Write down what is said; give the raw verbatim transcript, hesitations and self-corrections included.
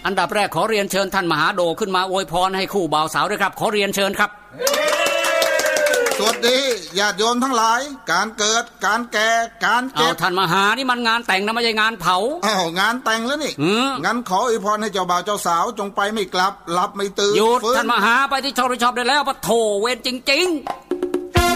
อันดับแรกขอเรียนเชิญท่านมหาโดขึ้นมาอวยพรให้คู่บ่าวสาวด้วยครับขอเรียนเชิญครับสวัสดีญาติโยมทั้งหลายการเกิดการแก่การเจ็บท่านมหานี่มันงานแต่งนะไม่ใช่งานเผาอ้าวงานแต่งแล้วนี่งั้นขออวยพรให้เจ้าบ่าวเจ้าสาวจงไปไม่กลับหลับไม่ตื่นหยุดท่านมหาไปที่ชอบที่ชอบได้แล้วปะโถเวรจริงๆ